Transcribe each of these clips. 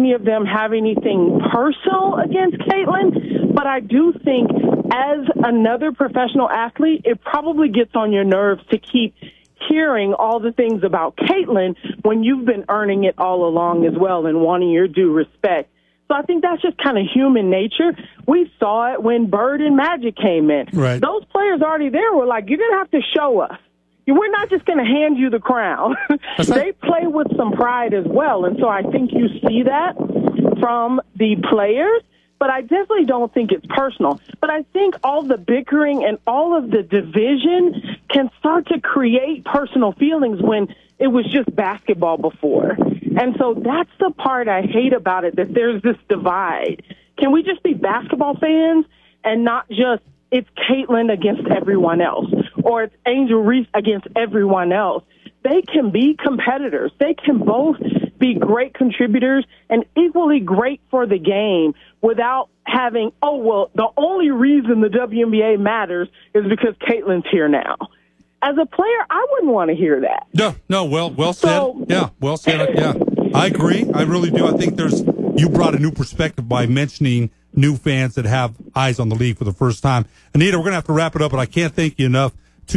any of them have anything personal against Caitlin, but I do think as another professional athlete, it probably gets on your nerves to keep hearing all the things about Caitlin when you've been earning it all along as well and wanting your due respect. So I think that's just kind of human nature. We saw it when Bird and Magic came in. Right. Those players already there were like, you're going to have to show us. We're not just going to hand you the crown. They play with some pride as well. And so I think you see that from the players, but I definitely don't think it's personal. But I think all the bickering and all of the division can start to create personal feelings when it was just basketball before. And so that's the part I hate about it, that there's this divide. Can we just be basketball fans and not just it's Caitlin against everyone else or it's Angel Reese against everyone else? They can be competitors. They can both be great contributors and equally great for the game without having, oh, well, the only reason the WNBA matters is because Caitlin's here now. As a player, I wouldn't want to hear that. No, well said. Yeah, well said. Yeah, I agree. I really do. I think you brought a new perspective by mentioning new fans that have eyes on the league for the first time. Anita, we're going to have to wrap it up, but I can't thank you enough.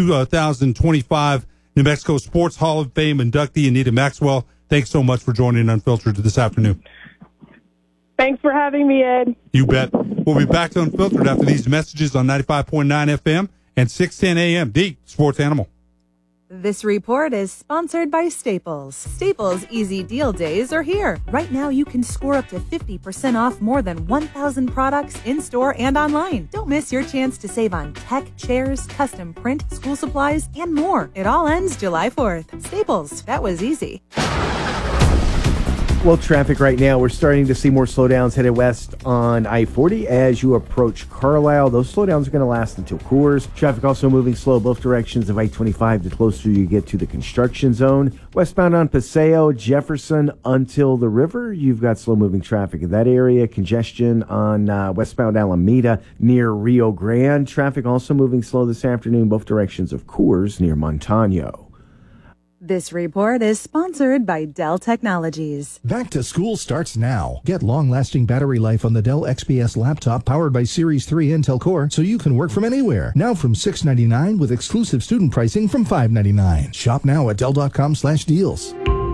2025 New Mexico Sports Hall of Fame inductee Anita Maxwell. Thanks so much for joining Unfiltered this afternoon. Thanks for having me, Ed. You bet. We'll be back to Unfiltered after these messages on 95.9 FM and 610 AM, the Sports Animal. This report is sponsored by Staples. Staples Easy Deal Days are here. Right now, you can score up to 50% off more than 1,000 products in-store and online. Don't miss your chance to save on tech, chairs, custom print, school supplies, and more. It all ends July 4th. Staples, that was easy. Well, traffic right now, we're starting to see more slowdowns headed west on I-40 as you approach Carlisle. Those slowdowns are going to last until Coors. Traffic also moving slow both directions of I-25 the closer you get to the construction zone. Westbound on Paseo, Jefferson until the river. You've got slow-moving traffic in that area. Congestion on westbound Alameda near Rio Grande. Traffic also moving slow this afternoon both directions of Coors near Montano. This report is sponsored by Dell Technologies. Back to school starts now. Get long-lasting battery life on the Dell XPS laptop powered by Series 3 Intel Core so you can work from anywhere. Now from $699 with exclusive student pricing from $599. Shop now at Dell.com/deals.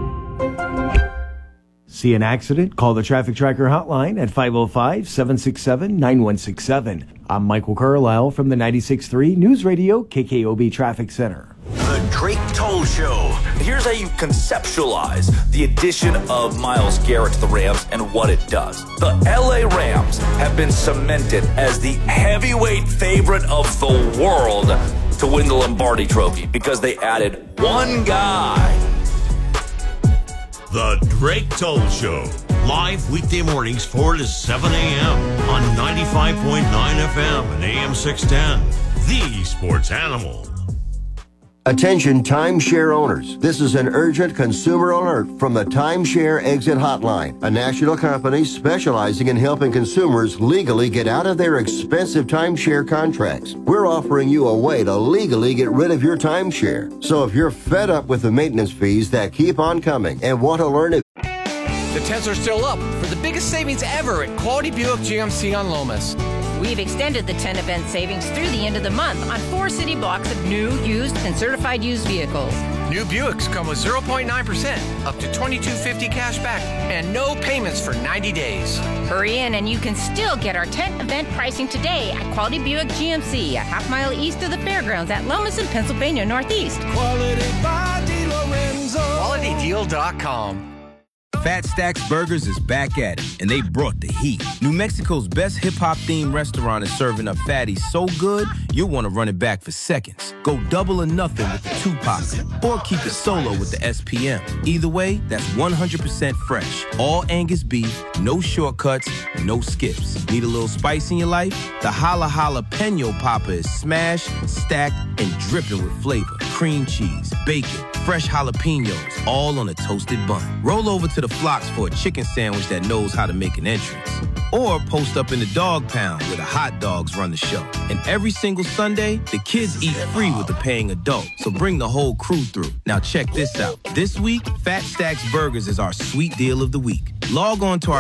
See an accident? Call the Traffic Tracker hotline at 505-767-9167. I'm Michael Carlisle from the 96.3 News Radio KKOB Traffic Center. The Drake Toll Show. Here's how you conceptualize the addition of Myles Garrett to the Rams and what it does. The LA Rams have been cemented as the heavyweight favorite of the world to win the Lombardi Trophy because they added one guy. The Drake Toll Show. Live weekday mornings 4 to 7 a.m. on 95.9 FM and AM 610. The Sports Animal. Attention timeshare owners. This is an urgent consumer alert from the Timeshare Exit Hotline, a national company specializing in helping consumers legally get out of their expensive timeshare contracts. We're offering you a way to legally get rid of your timeshare. So if you're fed up with the maintenance fees that keep on coming and want to learn it, the tents are still up for the biggest savings ever at Quality Buick GMC on Lomas. We've extended the 10 event savings through the end of the month on 4 city blocks of new, used, and certified used vehicles. New Buicks come with 0.9%, up to $2,250 cash back, and no payments for 90 days. Hurry in and you can still get our 10 event pricing today at Quality Buick GMC, a half-mile east of the fairgrounds at Lomas in Pennsylvania Northeast. Quality by DeLorenzo. QualityDeal.com. Fat Stacks Burgers is back at it, and they brought the heat. New Mexico's best hip-hop themed restaurant is serving up fatties so good, you'll want to run it back for seconds. Go double or nothing with the Tupac, or keep it solo with the SPM. Either way, that's 100% fresh. All Angus beef, no shortcuts, no skips. Need a little spice in your life? The Holla Jalapeno Popper is smashed, stacked, and dripping with flavor. Cream cheese, bacon, fresh jalapenos, all on a toasted bun. Roll over to the Flocks for a chicken sandwich that knows how to make an entrance. Or post up in the dog pound where the hot dogs run the show. And every single Sunday, the kids eat free with the paying adult. So bring the whole crew through. Now check this out. This week, Fat Stacks Burgers is our sweet deal of the week. Log on to our